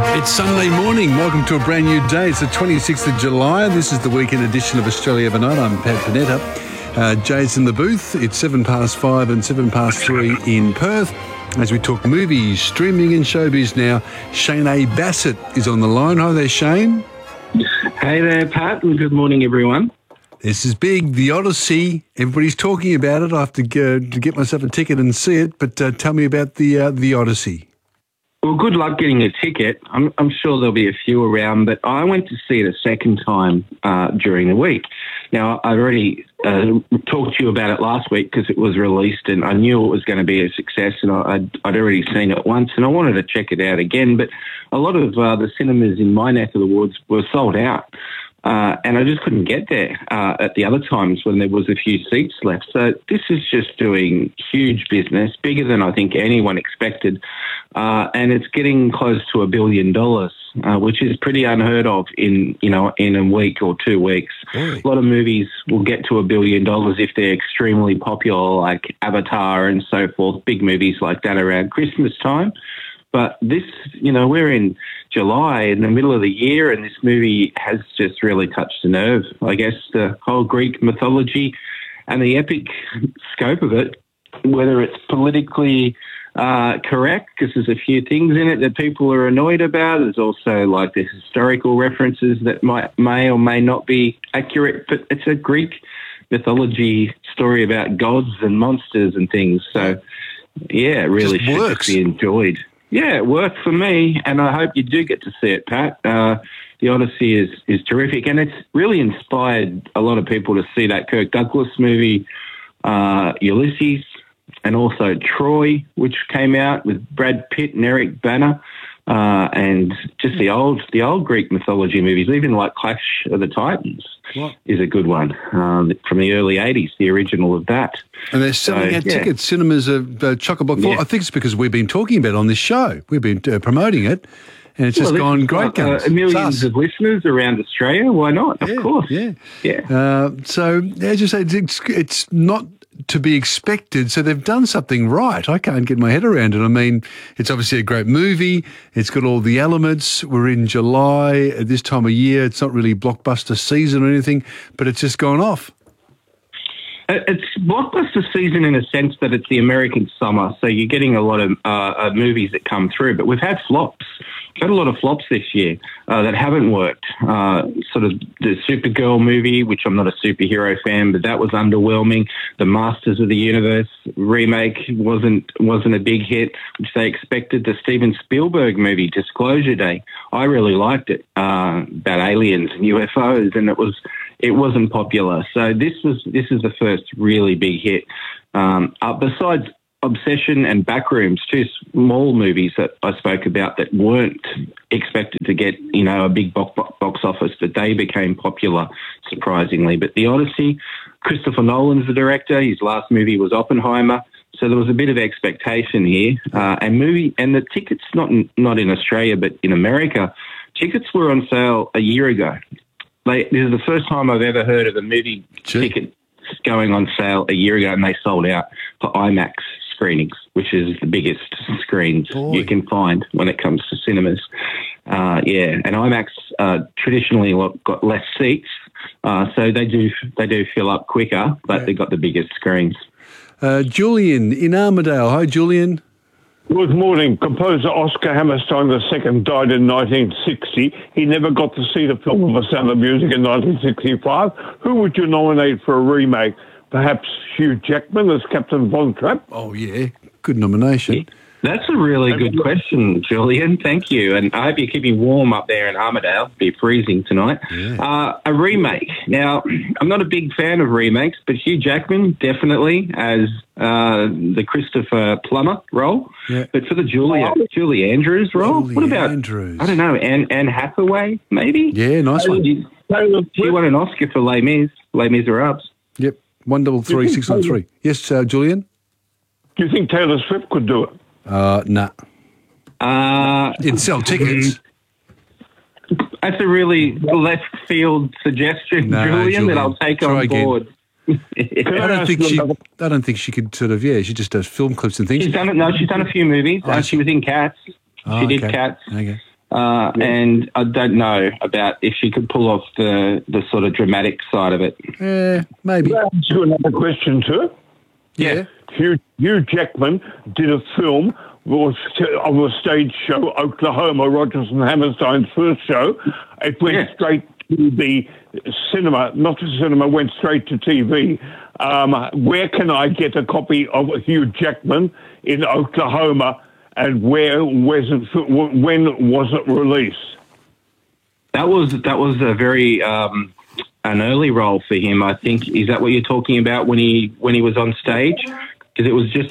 It's Sunday morning. Welcome to a brand new day. It's the 26th of July. This is the weekend edition of Australia Overnight. I'm Pat Panetta. Jay's in the booth. It's 5:07 and 3 in Perth. As we talk movies, streaming and showbiz now, Shane A. Bassett is on the line. Hi there, Shane. Hey there, Pat, and good morning, everyone. This is big, The Odyssey. Everybody's talking about it. I have to go to get myself a ticket and see it, but tell me about the Odyssey. Well, good luck getting a ticket. I'm sure there'll be a few around, but I went to see it a second time during the week. Now, I already talked to you about it last week because it was released and I knew it was going to be a success, and I'd already seen it once and I wanted to check it out again, but a lot of the cinemas in my neck of the woods were sold out. And I just couldn't get there at the other times when there was a few seats left. So this is just doing huge business, bigger than I think anyone expected. And it's getting close to $1 billion, which is pretty unheard of in a week or 2 weeks. Really? A lot of movies will get to $1 billion if they're extremely popular, like Avatar and so forth, big movies like that around Christmas time. But this, we're in July, in the middle of the year, and this movie has just really touched a nerve. I guess the whole Greek mythology and the epic scope of it, whether it's politically correct, because there's a few things in it that people are annoyed about. There's also like the historical references that may or may not be accurate, but it's a Greek mythology story about gods and monsters and things. So, yeah, it really should just be enjoyed. Yeah, it worked for me, and I hope you do get to see it, Pat. The Odyssey is terrific, and it's really inspired a lot of people to see that Kirk Douglas movie, Ulysses, and also Troy, which came out with Brad Pitt and Eric Bana, and just the old Greek mythology movies, even like Clash of the Titans is a good one from the early 80s, the original of that. And they're selling out tickets. Cinemas are chock-a-block full. I think it's because we've been talking about it on this show. We've been promoting it, and it's just gone great guns. Millions of listeners around Australia. Why not? Of course. Yeah. So, as you say, it's not to be expected. So they've done something right. I can't get my head around it. I mean, it's obviously a great movie. It's got all the elements. We're in July at this time of year. It's not really blockbuster season or anything, but it's just gone off. It's blockbuster season in a sense that it's the American summer, so you're getting a lot of movies that come through. But we've had flops. We've had a lot of flops this year that haven't worked. Sort of the Supergirl movie, which I'm not a superhero fan, but that was underwhelming. The Masters of the Universe remake wasn't a big hit, which they expected. The Steven Spielberg movie, Disclosure Day, I really liked it, about aliens and UFOs, and it wasn't popular. So this is the first really big hit. Besides Obsession and Backrooms, two small movies that I spoke about that weren't expected to get, a big box office, but they became popular, surprisingly. But The Odyssey, Christopher Nolan's the director. His last movie was Oppenheimer. So there was a bit of expectation here. And the tickets, not in Australia, but in America, tickets were on sale a year ago. This is the first time I've ever heard of a movie ticket going on sale a year ago, and they sold out for IMAX screenings, which is the biggest screens you can find when it comes to cinemas. And IMAX traditionally got less seats, so they do fill up quicker, but they got the biggest screens. Julian in Armidale. Hi, Julian. Good morning. Composer Oscar Hammerstein II died in 1960. He never got to see the film of The Sound of Music in 1965. Who would you nominate for a remake? Perhaps Hugh Jackman as Captain Von Trapp? Oh, yeah. Good nomination. That's a really good question, Julian. Thank you. And I hope you're keeping warm up there in Armidale. It'll be freezing tonight. Yeah. A remake. Now, I'm not a big fan of remakes, but Hugh Jackman, definitely, as the Christopher Plummer role. Yeah. But for the Julie Andrews role, what about, Andrews. I don't know, Anne Hathaway, maybe? Yeah, nice one. She won an Oscar for Les Mis, Les Miserables. Yep, 133613. Yes, Julian? Do you think Taylor Swift could do it? Nah. It'd sell tickets. That's a really left field suggestion, Julian, that I'll take on board. I don't think she could sort of. Yeah, she just does film clips and things. She's done it. No, she's done a few movies. She was in Cats. She did Cats. Okay. and I don't know about if she could pull off the sort of dramatic side of it. Maybe. Can I ask you another question, too? Yeah. Hugh Jackman did a film of a stage show, Oklahoma, Rodgers and Hammerstein's first show. It went straight to the cinema, not to cinema, went straight to TV. Where can I get a copy of Hugh Jackman in Oklahoma, and when was it released? That was a very an early role for him, I think. Is that what you're talking about when he was on stage? Because it was just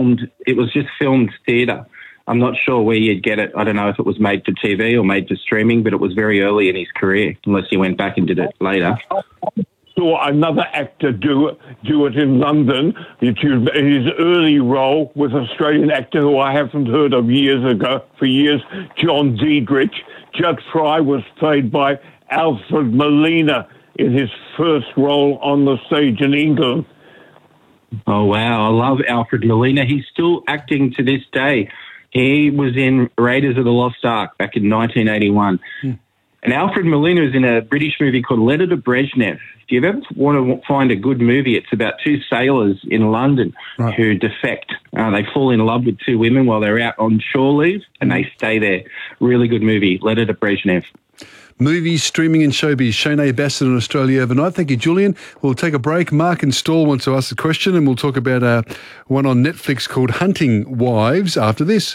filmed theatre. I'm not sure where you'd get it. I don't know if it was made for TV or made for streaming, but it was very early in his career, unless he went back and did it later. Saw another actor do it in London. His early role with Australian actor who I haven't heard of for years, John Diedrich. Judd Fry was played by Alfred Molina in his first role on the stage in England. Oh, wow. I love Alfred Molina. He's still acting to this day. He was in Raiders of the Lost Ark back in 1981. And Alfred Molina is in a British movie called Letter to Brezhnev. If you ever want to find a good movie, it's about two sailors in London who defect. They fall in love with two women while they're out on shore leave, and they stay there. Really good movie, Letter to Brezhnev. Movies, streaming and showbiz. Shane Bassett in Australia overnight. Thank you, Julian. We'll take a break. Mark and Stall wants to ask a question, and we'll talk about one on Netflix called Hunting Wives after this.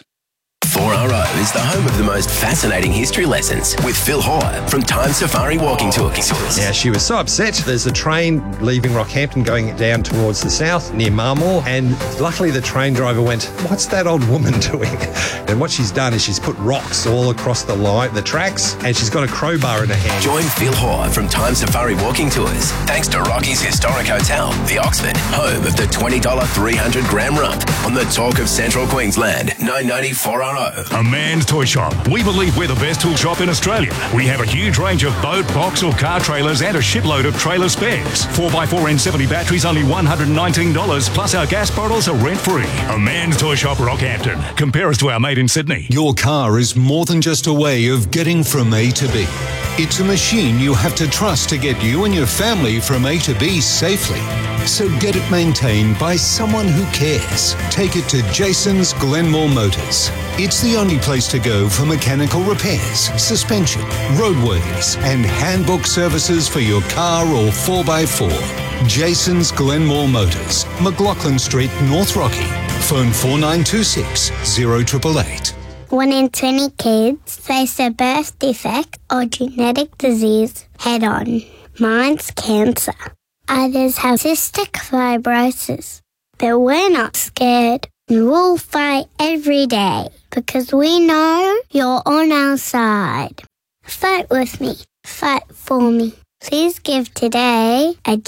4RO is the home of the most fascinating history lessons with Phil Hoare from Time Safari Walking Tours. Now, she was so upset. There's a train leaving Rockhampton going down towards the south near Marmore, and luckily the train driver went, "What's that old woman doing?" And what she's done is she's put rocks all across the line, the tracks, and she's got a crowbar in her hand. Join Phil Hoare from Time Safari Walking Tours thanks to Rocky's Historic Hotel, the Oxford, home of the $20 300-gram rump on the Talk of Central Queensland, 990 4RO. A Man's Toy Shop. We believe we're the best tool shop in Australia. We have a huge range of boat, box or car trailers and a shipload of trailer spares. 4x4 N70 batteries only $119, plus our gas bottles are rent-free. A Man's Toy Shop, Rockhampton. Compare us to our mate in Sydney. Your car is more than just a way of getting from A to B. It's a machine you have to trust to get you and your family from A to B safely. So get it maintained by someone who cares. Take it to Jason's Glenmore Motors. It's the only place to go for mechanical repairs, suspension, roadworthies, and handbook services for your car or 4x4. Jason's Glenmore Motors, McLaughlin Street, North Rocky. Phone 4926 0888. 1 in 20 kids face a birth defect or genetic disease head-on. Mine's cancer. Others have cystic fibrosis. But we're not scared. We'll fight every day because we know you're on our side. Fight with me. Fight for me. Please give today at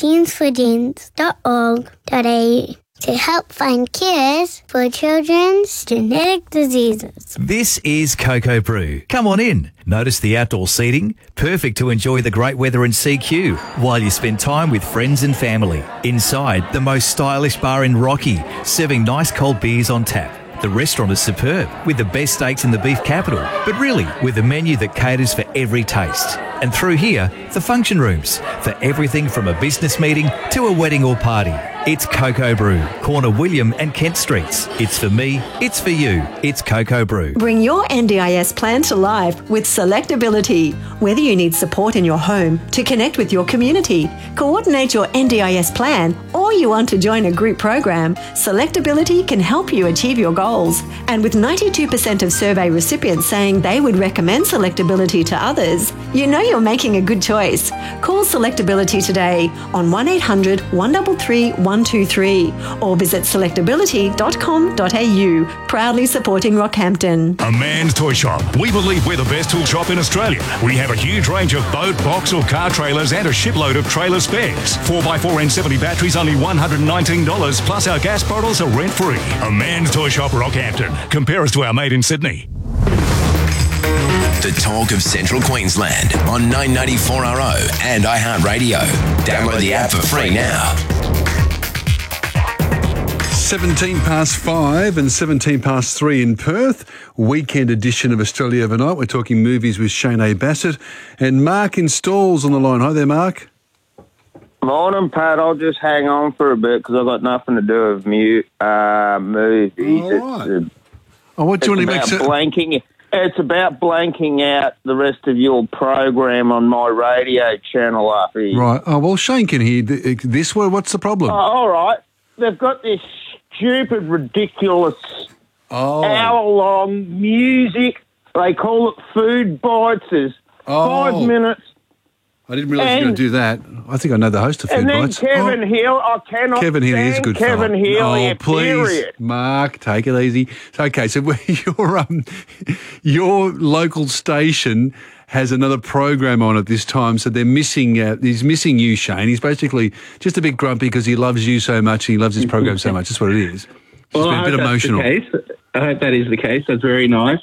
genesforgenes.org.au to help find cures for children's genetic diseases. This is Cocoa Brew. Come on in. Notice the outdoor seating, perfect to enjoy the great weather in CQ while you spend time with friends and family. Inside, the most stylish bar in Rocky, serving nice cold beers on tap. The restaurant is superb, with the best steaks in the beef capital, but really with a menu that caters for every taste. And through here, the function rooms, for everything from a business meeting to a wedding or party. It's Cocoa Brew, corner William and Kent Streets. It's for me, it's for you, it's Cocoa Brew. Bring your NDIS plan to life with Selectability. Whether you need support in your home, to connect with your community, coordinate your NDIS plan, or you want to join a group program, Selectability can help you achieve your goals. And with 92% of survey recipients saying they would recommend Selectability to others, you know you're making a good choice. Call Selectability today on 1800 133 123 or visit selectability.com.au. Proudly supporting Rockhampton. A Man's Toy Shop. We believe we're the best tool shop in Australia. We have a huge range of boat, box or car trailers and a shipload of trailer spares. 4x4 N70 batteries only $119, plus our gas bottles are rent-free. A Man's Toy Shop, Rockhampton. Compare us to our mate in Sydney. The Talk of Central Queensland on 994RO and iHeartRadio. Download the app for free now. 17 past 5 and 17 past 3 in Perth. Weekend edition of Australia Overnight. We're talking movies with Shane A. Bassett and Mark in Stalls on the line. Hi there, Mark. Morning, Pat. I'll just hang on for a bit because I've got nothing to do with movies. All right. What do you want to make blanking? It's about blanking out the rest of your program on my radio channel up here. Right. Oh, well, Shane can hear this. What's the problem? All right. They've got this stupid, ridiculous hour-long music. They call it Food Bites. There's 5 minutes. I didn't realise you were going to do that. I think I know the host of Food Bites. And then Kevin Hill. I cannot Kevin Hill is a good Kevin fellow. Hill. Please, period. Mark, take it easy. Okay, so your local station has another program on at this time, so they're missing. He's missing you, Shane. He's basically just a bit grumpy because he loves you so much. He loves his program so much. That's what it is. It's been a bit emotional. I hope that is the case. That's very nice.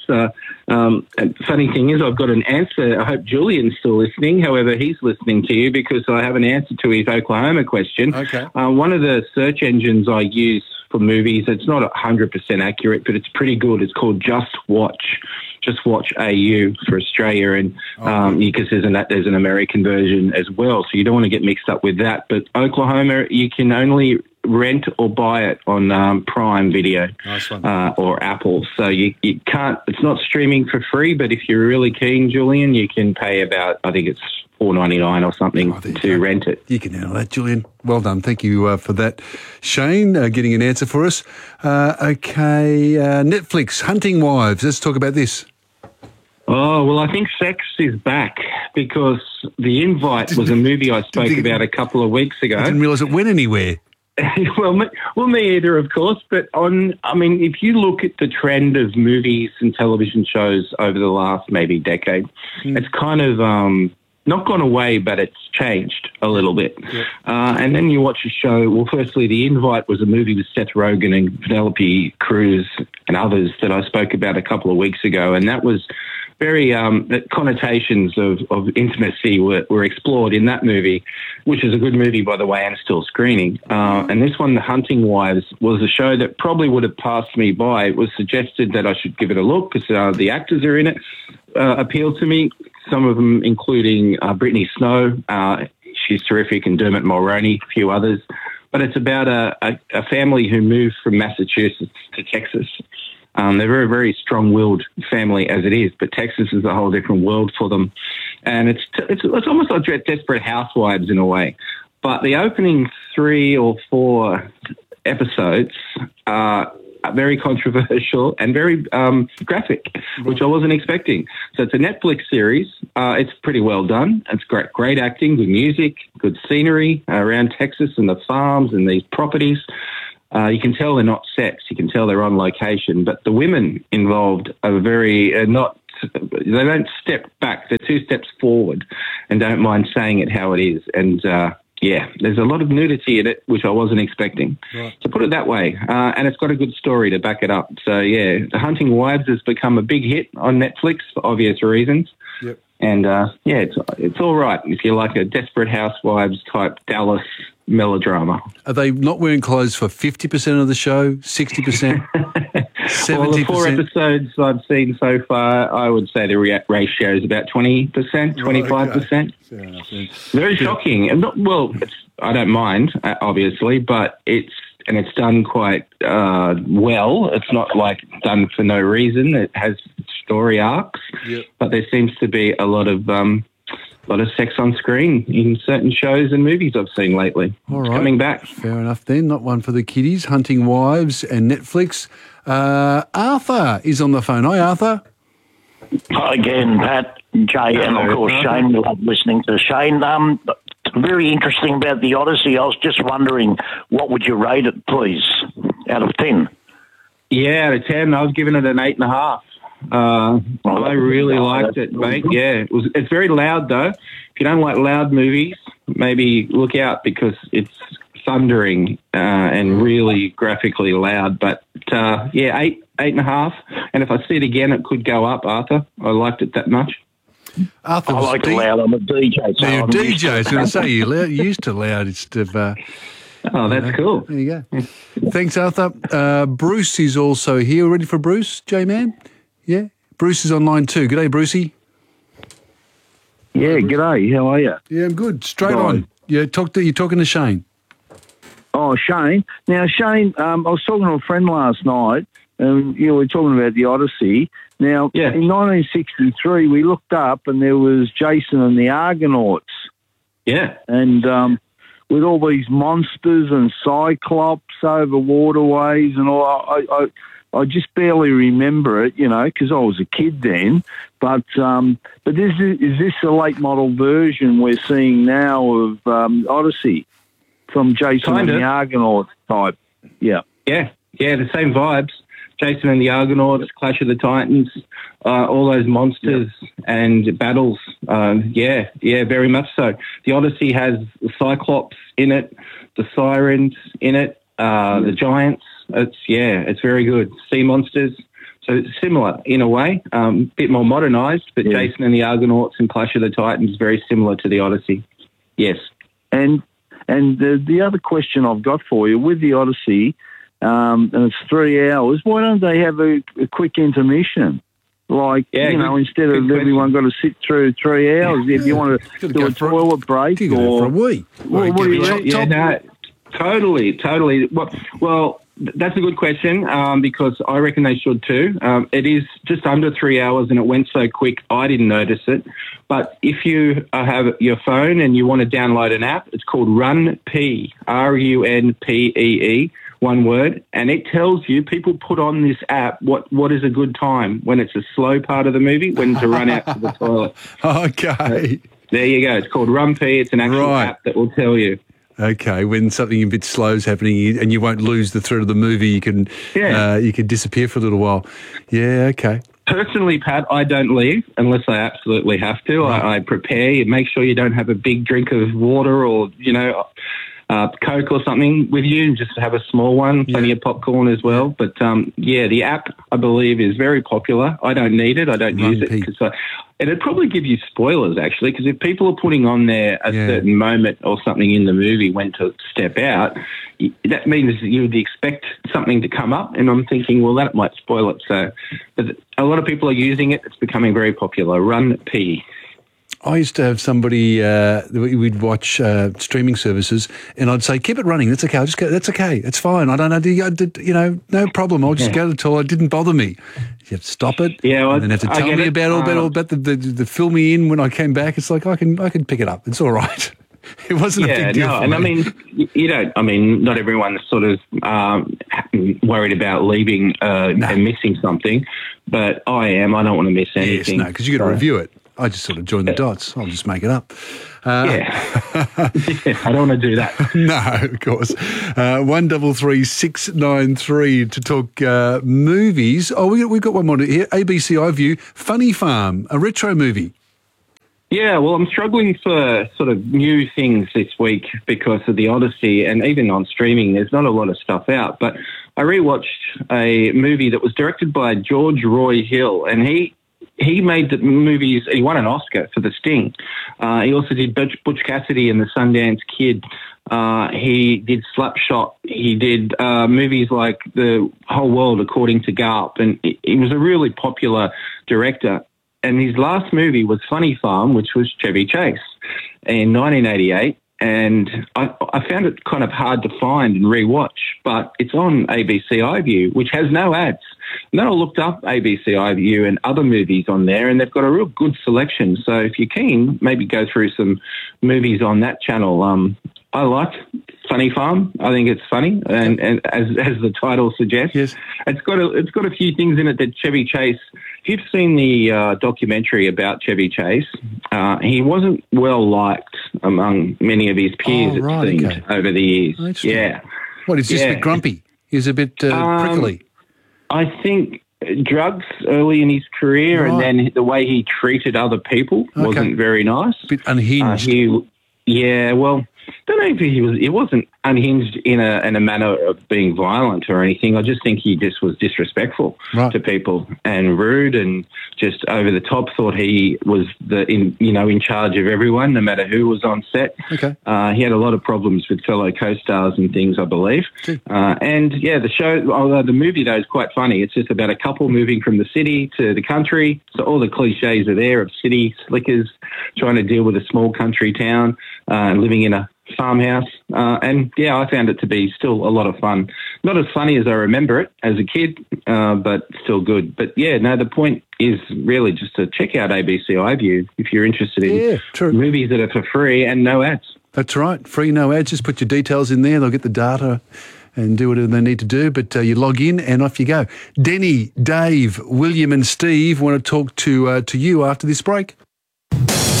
And funny thing is, I've got an answer. I hope Julian's still listening. However, he's listening to you because I have an answer to his Oklahoma question. Okay. One of the search engines I use for movies, it's not 100% accurate, but it's pretty good. It's called Just Watch. Just Watch AU for Australia, and because there's an American version as well, so you don't want to get mixed up with that. But Oklahoma, you can only rent or buy it on Prime Video or Apple, so you can't. It's not streaming for free, but if you're really keen, Julian, you can pay about, I think it's $4.99 or something to rent it. You can handle that, Julian. Well done. Thank you for that, Shane, getting an answer for us. Okay, Netflix, Hunting Wives. Let's talk about this. Oh, well, I think sex is back because The Invite was a movie I spoke about a couple of weeks ago. I didn't realise it went anywhere. Well, me either, of course. But if you look at the trend of movies and television shows over the last maybe decade, it's kind of not gone away, but it's changed a little bit. Yep. And then you watch a show. Well, firstly, The Invite was a movie with Seth Rogen and Penelope Cruz and others that I spoke about a couple of weeks ago, and that was very the connotations of intimacy were explored in that movie, which is a good movie, by the way, and still screening. And this one, The Hunting Wives, was a show that probably would have passed me by. It was suggested that I should give it a look because the actors are in it, appealed to me, some of them including Brittany Snow. She's terrific, and Dermot Mulroney, a few others. But it's about a family who moved from Massachusetts to Texas. They're a very, very strong-willed family as it is, but Texas is a whole different world for them. And it's almost like Desperate Housewives in a way. But the opening 3 or 4 episodes are very controversial and very graphic, which I wasn't expecting. So it's a Netflix series. It's pretty well done. It's great acting, good music, good scenery around Texas and the farms and these properties. You can tell they're not sets. You can tell they're on location. But the women involved are very they don't step back. They're 2 steps forward and don't mind saying it how it is. And, there's a lot of nudity in it, which I wasn't expecting. Right. So put it that way. And it's got a good story to back it up. So, The Hunting Wives has become a big hit on Netflix for obvious reasons. Yep. And, it's all right if you like a Desperate Housewives type Dallas melodrama. Are they not wearing clothes for 50% of the show, 60%, 70%? Well, the 4 episodes I've seen so far, I would say the ratio is about 20%, 25%. Okay. Very shocking. And I don't mind, obviously, but it's done quite well. It's not like done for no reason. It has story arcs, but there seems to be a lot of sex on screen in certain shows and movies I've seen lately. All right. It's coming back. Fair enough then. Not one for the kiddies. Hunting Wives and Netflix. Arthur is on the phone. Hi, Arthur. Hi again, Pat, Jay, and of course Shane. We love listening to Shane. Very interesting about the Odyssey. I was just wondering, what would you rate it, please, out of 10? Yeah, out of 10, I was giving it an 8.5. I really liked it, mate. Yeah, it's very loud though. If you don't like loud movies, maybe look out because it's thundering and really graphically loud. But 8.5. And if I see it again, it could go up. Arthur, I liked it that much. Arthur, I like it loud. I'm a DJ. So you're a DJ. I was going to say you're used to loud. Oh, that's cool. There you go. Thanks, Arthur. Bruce is also here. Ready for Bruce, J-Man? Yeah? Bruce is on line 2. G'day, Brucey. Yeah, g'day. How are you? Yeah, I'm good. Straight on. Yeah, you're talking to Shane. Oh, Shane. Now, Shane, I was talking to a friend last night, and we were talking about the Odyssey. Now, in 1963, we looked up, and there was Jason and the Argonauts. Yeah. And with all these monsters and cyclops over waterways and all, I just barely remember it, because I was a kid then. But is this a late model version we're seeing now of Odyssey from Jason and the Argonauts type? Yeah. Yeah, the same vibes. Jason and the Argonauts, Clash of the Titans, all those monsters and battles. Yeah, very much so. The Odyssey has the Cyclops in it, the Sirens in it, the Giants. It's very good. Sea monsters. So it's similar in a way, bit more modernised, but Jason and the Argonauts and Clash of the Titans very similar to the Odyssey. Yes. And the other question I've got for you, with the Odyssey, and it's 3 hours, why don't they have a quick intermission? Like, instead of everyone got to sit through 3 hours, if you want to do a toilet break or... for a wee. What do you no, totally. Well, that's a good question because I reckon they should too. It is just under 3 hours and it went so quick I didn't notice it. But if you have your phone and you want to download an app, it's called RunPee, RunPee, one word, and it tells you, people put on this app what is a good time when it's a slow part of the movie, when to run out to the toilet. Okay. There you go. It's called RunPee. It's an actual app that will tell you. Okay, when something a bit slow is happening and you won't lose the thread of the movie, you can disappear for a little while. Yeah, okay. Personally, Pat, I don't leave unless I absolutely have to. I prepare. You make sure you don't have a big drink of water or, Coke or something with you, and just have a small one, plenty of popcorn as well. But, the app, I believe, is very popular. I don't need it. I don't use it because it'd probably give you spoilers, actually, because if people are putting on there a certain moment or something in the movie when to step out, that means you would expect something to come up, and I'm thinking, well, that might spoil it. So but a lot of people are using it. It's becoming very popular. RunPee. I used to have somebody, we'd watch streaming services, and I'd say, keep it running. That's okay. I'll just go, that's okay. It's fine. I don't know, no problem. I'll just go to the toilet. It didn't bother me. You have to stop it. Yeah, and then have to tell me about all about the fill me in when I came back. It's like, I can pick it up. It's all right. It wasn't a big deal. And I mean, not everyone's sort of worried about leaving and missing something, but I am. I don't want to miss anything. Yes, because you got to review it. I just sort of join the dots. I'll just make it up. I don't want to do that. No, of course. 133693 to talk movies. Oh, we've got one more here. ABC iView, Funny Farm, a retro movie. Yeah, well, I'm struggling for sort of new things this week because of the Odyssey, and even on streaming, there's not a lot of stuff out. But I rewatched a movie that was directed by George Roy Hill, and he made the movies. He won an Oscar for The Sting. He also did Butch Cassidy and the Sundance Kid. He did Slapshot. He did movies like The Whole World According to Garp. And he was a really popular director. And his last movie was Funny Farm, which was Chevy Chase in 1988. And I found it kind of hard to find and rewatch, but it's on ABC iView, which has no ads. And then I looked up ABC iView and other movies on there, and they've got a real good selection. So if you're keen, maybe go through some movies on that channel. I like Funny Farm. I think it's funny, and as the title suggests, it's got a few things in it that Chevy Chase. If you've seen the documentary about Chevy Chase, he wasn't well liked among many of his peers. It seemed over the years. Yeah. What is just a bit grumpy? He's a bit prickly. I think drugs early in his career, and then the way he treated other people wasn't very nice. A bit unhinged. don't know if he wasn't unhinged in a manner of being violent or anything. I just think he just was disrespectful to people and rude and just over the top. Thought he was in charge of everyone, no matter who was on set. Okay. He had a lot of problems with fellow co-stars and things, I believe. And yeah, the show, although the movie though is quite funny. It's just about a couple moving from the city to the country. So all the cliches are there of city slickers trying to deal with a small country town, living in a farmhouse. And yeah, I found it to be still a lot of fun. Not as funny as I remember it as a kid, but still good. But yeah, no, the point is really just to check out ABC iView if you're interested in movies that are for free and no ads. That's right. Free, no ads. Just put your details in there. They'll get the data and do whatever they need to do. But you log in and off you go. Denny, Dave, William and Steve want to talk to you after this break.